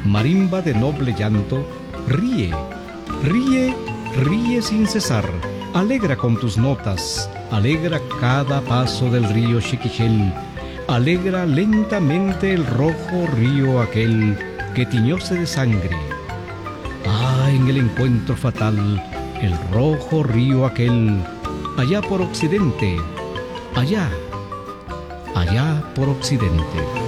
marimba de noble llanto, ríe, ríe, ríe sin cesar, alegra con tus notas, alegra cada paso del río Xiquichel, alegra lentamente el rojo río aquel que tiñóse de sangre. Ah, en el encuentro fatal, el rojo río aquel, allá por occidente, allá por occidente.